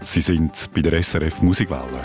Sie sind bei der SRF Musikwelle.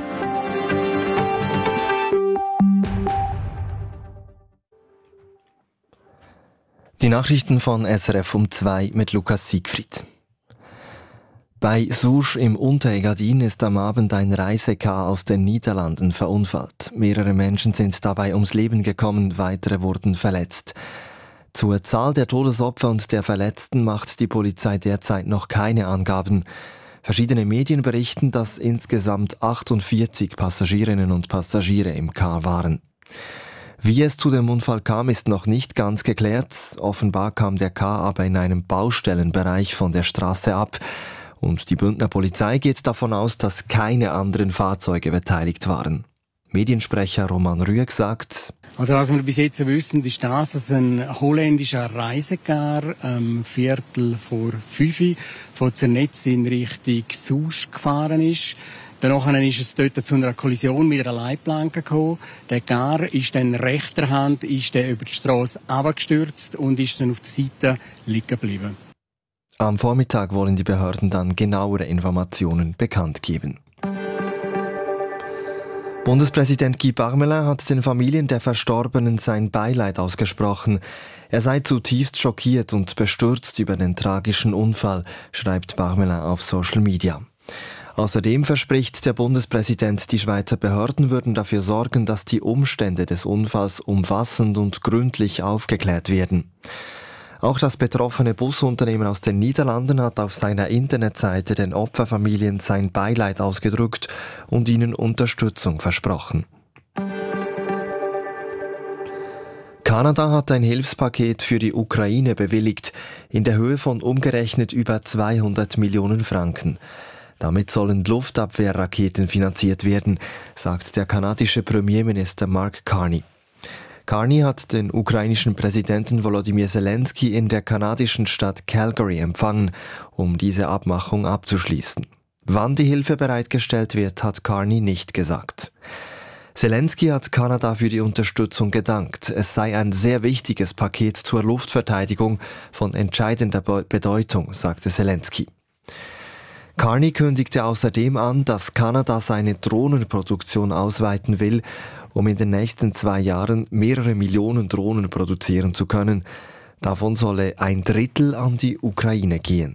Die Nachrichten von SRF um 2 mit Lukas Siegfried. Bei Souche im Unterengadin ist am Abend ein Reisecar aus den Niederlanden verunfallt. Mehrere Menschen sind dabei ums Leben gekommen, weitere wurden verletzt. Zur Zahl der Todesopfer und der Verletzten macht die Polizei derzeit noch keine Angaben. Verschiedene Medien berichten, dass insgesamt 48 Passagierinnen und Passagiere im Car waren. Wie es zu dem Unfall kam, ist noch nicht ganz geklärt. Offenbar kam der Car aber in einem Baustellenbereich von der Straße ab. Und die Bündner Polizei geht davon aus, dass keine anderen Fahrzeuge beteiligt waren. Mediensprecher Roman Rüegg sagt: Also was wir bis jetzt wissen, ist das, dass ein holländischer Reisecar Viertel vor 5 von Zernetz in Richtung Souche gefahren ist. Danach ist es dort zu einer Kollision mit einer Leitplanke gekommen. Der Car ist dann rechter Hand über die Strasse runtergestürzt und ist dann auf der Seite liegen geblieben. Am Vormittag wollen die Behörden dann genauere Informationen bekannt geben. Bundespräsident Guy Parmelin hat den Familien der Verstorbenen sein Beileid ausgesprochen. Er sei zutiefst schockiert und bestürzt über den tragischen Unfall, schreibt Parmelin auf Social Media. Außerdem verspricht der Bundespräsident, die Schweizer Behörden würden dafür sorgen, dass die Umstände des Unfalls umfassend und gründlich aufgeklärt werden. Auch das betroffene Busunternehmen aus den Niederlanden hat auf seiner Internetseite den Opferfamilien sein Beileid ausgedrückt und ihnen Unterstützung versprochen. Kanada hat ein Hilfspaket für die Ukraine bewilligt, in der Höhe von umgerechnet über 200 Millionen Franken. Damit sollen Luftabwehrraketen finanziert werden, sagt der kanadische Premierminister Mark Carney. Carney hat den ukrainischen Präsidenten Volodymyr Zelensky in der kanadischen Stadt Calgary empfangen, um diese Abmachung abzuschließen. Wann die Hilfe bereitgestellt wird, hat Carney nicht gesagt. Zelensky hat Kanada für die Unterstützung gedankt. Es sei ein sehr wichtiges Paket zur Luftverteidigung von entscheidender Bedeutung, sagte Zelensky. Carney kündigte außerdem an, dass Kanada seine Drohnenproduktion ausweiten will, um in den nächsten 2 Jahren mehrere Millionen Drohnen produzieren zu können. Davon solle 1/3 an die Ukraine gehen.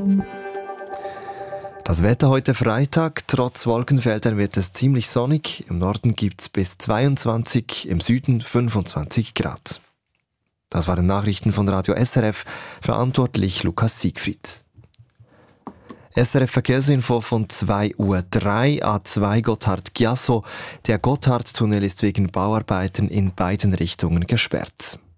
Das Wetter heute Freitag: Trotz Wolkenfeldern wird es ziemlich sonnig. Im Norden gibt es bis 22, im Süden 25 Grad. Das waren Nachrichten von Radio SRF, verantwortlich Lukas Siegfried. SRF Verkehrsinfo von 2:03 Uhr, A2 Gotthard-Giasso. Der Gotthardtunnel ist wegen Bauarbeiten in beiden Richtungen gesperrt.